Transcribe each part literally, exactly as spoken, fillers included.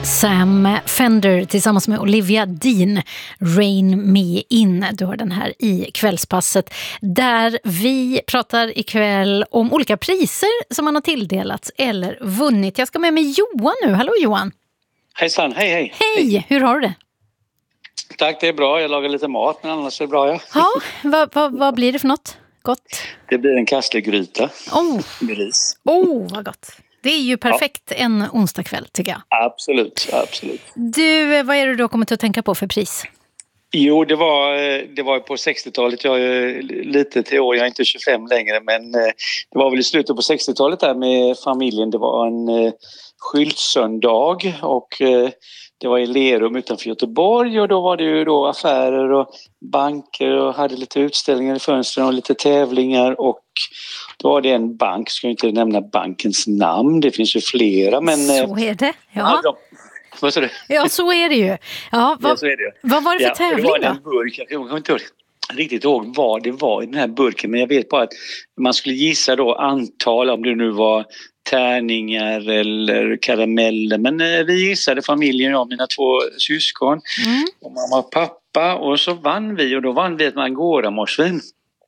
Sam Fender tillsammans med Olivia Dean, Rain Me In. Du har den här i kvällspasset där vi pratar ikväll om olika priser som man har tilldelats eller vunnit. Jag ska med mig Johan nu. Hallå Johan. Hejsan, hej hej. Hej, hur har du det? Tack, det är bra. Jag lagar lite mat, men annars är det bra. Ja, ja vad, vad, vad blir det för något? Gott? Det blir en kasslegryta oh. med ris. Oh, vad gott. Det är ju perfekt ja. En onsdagkväll tycker jag. Absolut, absolut. Du, vad är det du har kommit att tänka på för pris? Jo, det var, det var på sextiotalet. Jag är lite till år, jag är inte tjugofem längre, men det var väl i slutet på sextiotalet där med familjen. Det var en skyltsöndag och det var i Lerum utanför Göteborg och då var det ju då affärer och banker och hade lite utställningar i fönstren och lite tävlingar och då var det en bank, ska jag inte nämna bankens namn, det finns ju flera men... Så är det, ja. ja vad sa du? Ja, så är det ju. Ja, vad, ja, så är det ju. Vad var det för ja, tävling det var då? En burk, jag kommer inte riktigt ihåg vad det var i den här burken men jag vet bara att man skulle gissa då antal om det nu var tärningar eller karameller. Men eh, vi gissade familjen, jag och mina två syskon mm. och mamma och pappa och så vann vi och då vann vi ett Angora-marsvin.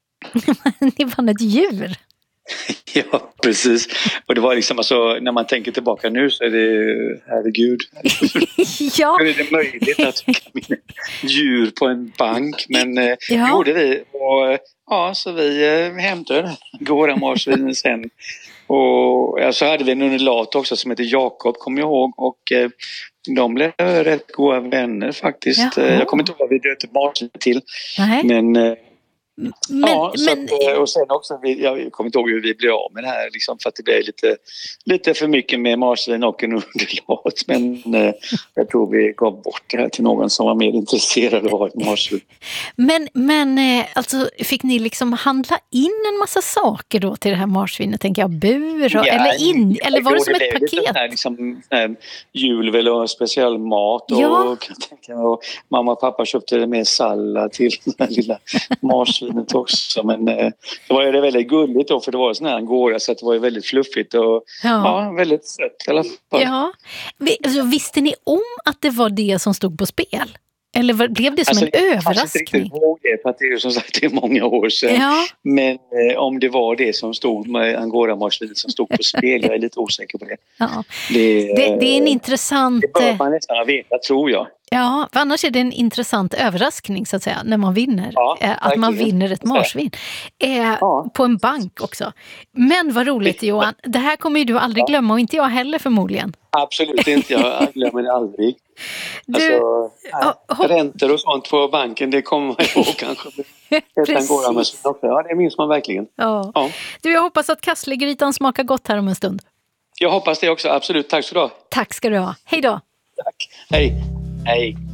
Ni vann ett djur? Ja, precis. Och det var liksom alltså, när man tänker tillbaka nu så är det, herregud. Ja. Hur är det möjligt att vinna djur på en bank? Men eh, ja. det gjorde vi och ja, så vi eh, hämtade Angora-marsvinen sen. Och ja, så hade vi en undulat också som heter Jakob, kommer jag ihåg. Och eh, de blev rätt goda vänner faktiskt. Jaha. Jag kommer inte ihåg vad vi döpte maten till. Nej. Men, eh, men, ja, så men... att, och sen också, jag kommer inte ihåg hur vi blev av med det här. Liksom, för att det blev lite, lite för mycket med marsvin och en undulat. Men eh, jag tror vi gav bort det här till någon som var mer intresserad av att ha ett marsvin. Men, men eh, alltså, fick ni liksom handla in en massa saker då till det här marsvinet? Tänker jag, bur och, ja, eller, in, eller var det, det som ett paket? Här, liksom, här, julvel och speciell mat och, ja. och, och mamma och pappa köpte det med sallad till den här lilla marsvinet också. Men eh, det var ju det väldigt gulligt då för det var sån här angora så att det var ju väldigt fluffigt och ja, ja väldigt sött i alla fall. Ja. Alltså, visste ni om att det var det som stod på spel? Eller var, blev det som alltså, en överraskning? Jag kanske inte riktigt ihåg det för att det är ju som sagt det är många år sedan. Ja. Men eh, om det var det som stod med Angora-marsvinet som stod på spel, jag är lite osäker på det. Ja. Det, det, det är en intressant... Det bör man nästan veta, tror jag. Ja, för annars är det en intressant överraskning så att säga, när man vinner. Ja, eh, att man vinner ett marsvin. Eh, ja. På en bank också. Men vad roligt Johan, det här kommer ju du aldrig ja. glömma och inte jag heller förmodligen. Absolut inte, jag glömmer det aldrig. Du, alltså, nej, räntor och sånt på banken, det kommer man ihåg kanske. Precis. Ja, det minns man verkligen. Ja. Ja. Du, jag hoppas att kasslegrytan smakar gott här om en stund. Jag hoppas det också, absolut. Tack så du ha. Tack ska du ha. Hej då. Tack. Hej. Hej.